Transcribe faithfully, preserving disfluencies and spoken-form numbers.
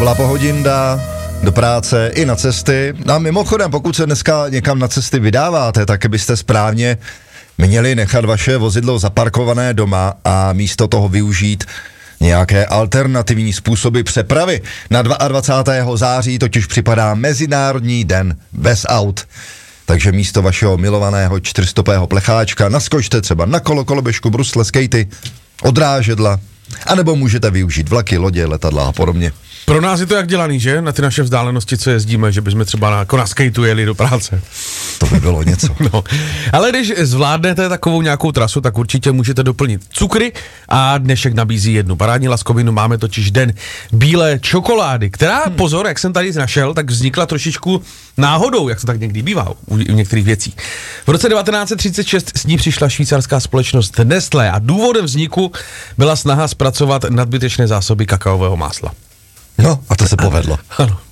Lapohodinda do práce i na cesty. A mimochodem, pokud se dneska někam na cesty vydáváte, tak byste správně měli nechat vaše vozidlo zaparkované doma a místo toho využít nějaké alternativní způsoby přepravy. Na dvacátého druhého září totiž připadá Mezinárodní den bez aut. Takže místo vašeho milovaného čtyřstopého plecháčka naskočte třeba na kolo, koloběžku, brusle, skatey, odrážedla, anebo můžete využít vlaky, lodě, letadla a podobně. Pro nás je to jak dělaný, že? Na ty naše vzdálenosti, co jezdíme, že bychom třeba na, jako na skateu jeli do práce. To by bylo něco. No. Ale když zvládnete takovou nějakou trasu, tak určitě můžete doplnit cukry a dnešek nabízí jednu parádní laskovinu. Máme totiž den bílé čokolády, která, hmm. pozor, jak jsem tady našel, tak vznikla trošičku náhodou, jak to tak někdy bývá u, u některých věcí. V roce devatenáct set třicet šest s ní přišla švýcarská společnost Nestlé a důvodem vzniku byla snaha zpracovat nadbytečné zásoby kakaového másla. No, a to se povedlo. Ano.